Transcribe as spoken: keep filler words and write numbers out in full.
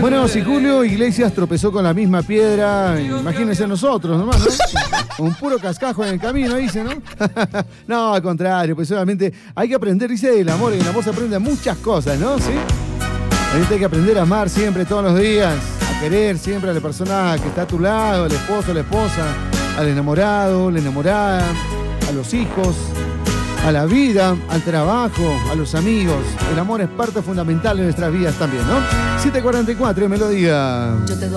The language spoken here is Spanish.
Bueno, si Julio Iglesias tropezó con la misma piedra, imagínense nosotros nomás, ¿no? Un puro cascajo en el camino, dice, ¿no? No, al contrario, pues solamente hay que aprender, dice, del amor, y del amor se aprende muchas cosas, ¿no? ¿Sí? Hay que aprender a amar siempre, todos los días, a querer siempre a la persona que está a tu lado, al esposo, la esposa, al enamorado, la enamorada, a los hijos, a la vida, al trabajo, a los amigos. El amor es parte fundamental de nuestras vidas también, ¿no? siete cuarenta y cuatro, Melodía.